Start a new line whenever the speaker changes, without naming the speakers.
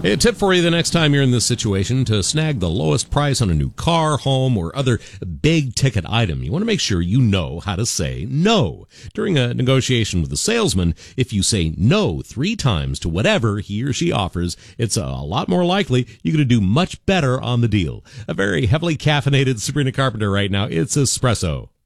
Hey, a tip for you the next time you're in this situation: to snag the lowest price on a new car, home, or other big ticket item, you want to make sure you know how to say no. During a negotiation with a salesman, if you say no 3 times to whatever he or she offers, it's a lot more likely you're going to do much better on the deal. A very heavily caffeinated Sabrina Carpenter right now. It's Espresso.